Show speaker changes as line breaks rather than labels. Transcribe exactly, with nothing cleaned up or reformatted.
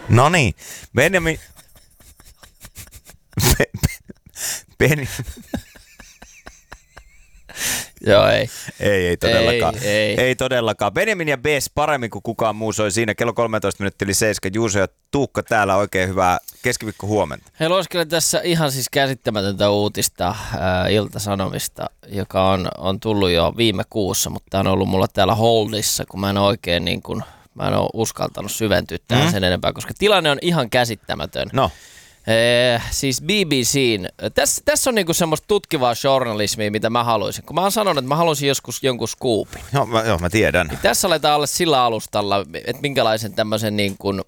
No niin, Benjamin... Benjamin...
Joo, ei.
Ei, ei todellakaan.
Ei, ei.
ei todellakaan. Benjamin ja Bess paremmin kuin kukaan muu soi siinä. Kello kolmetoista minuuttia yli seitsemän. Juuso ja Tuukka täällä. Oikein hyvää keskiviikko huomenta.
Hei, lueskelen tässä ihan siis käsittämätöntä uutista ää, Ilta-Sanomista, joka on, on tullut jo viime kuussa, mutta tämä on ollut mulla täällä holdissa, kun mä en oikein niin kuin, mä en ole uskaltanut syventyä tähän mm. sen enempää, koska tilanne on ihan käsittämätön.
No.
Eh, siis B B C:n, tässä, tässä on niinku semmoista tutkivaa journalismia, mitä mä haluaisin. Kun mä oon sanonut, että mä haluaisin joskus jonkun scoopin.
Joo, mä, joo, mä tiedän.
Niin tässä aletaan olla sillä alustalla, että minkälaisen tämmöisen niin kuin